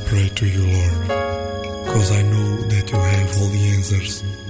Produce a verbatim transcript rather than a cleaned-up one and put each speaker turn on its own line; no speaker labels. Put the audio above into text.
pray to you, Lord, cause I know that you have all the answers.